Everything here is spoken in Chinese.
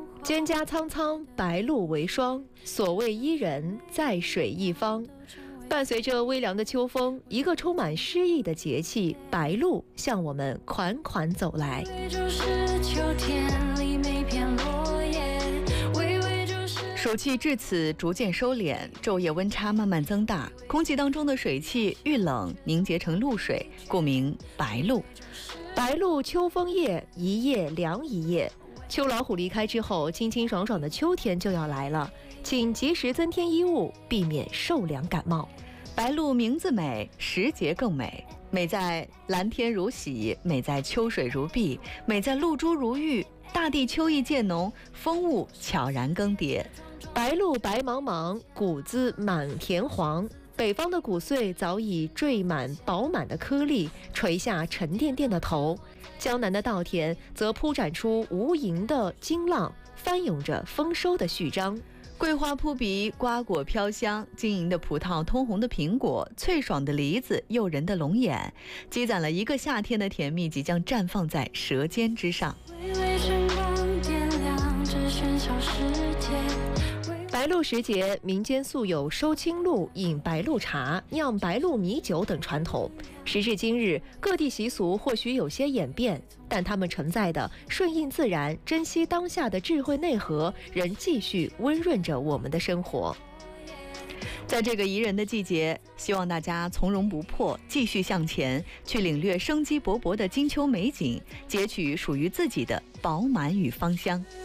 蒹葭苍苍，白露为霜。所谓伊人，在水一方。伴随着微凉的秋风，一个充满诗意的节气——白露，向我们款款走来。 暑气至此逐渐收敛，昼夜温差慢慢增大，空气当中的水汽遇冷凝结成露水，故名白露。 白露秋风夜，一夜凉一夜。秋老虎离开之后，清清爽爽的秋天就要来了，请及时增添衣物，避免受凉感冒。 白露名字美，时节更美，美在蓝天如洗，美在秋水如碧，美在露珠如玉，大地秋意渐浓，风物悄然更迭。 白露白茫茫，谷子满田黄。北方的谷穗早已缀满饱满的颗粒，垂下沉甸甸的头；江南的稻田则铺展出无垠的惊浪，翻涌着丰收的序章。 桂花扑鼻，瓜果飘香，晶莹的葡萄，通红的苹果，脆爽的梨子，诱人的龙眼，积攒了一个夏天的甜蜜，即将绽放在舌尖之上。 白露时节，民间素有收青露、饮白露茶、酿白露米酒等传统。时至今日，各地习俗或许有些演变，但它们承载的顺应自然、珍惜当下的智慧内核，仍继续温润着我们的生活。 在这个宜人的季节，希望大家从容不迫，继续向前，去领略生机勃勃的金秋美景，截取属于自己的饱满与芳香。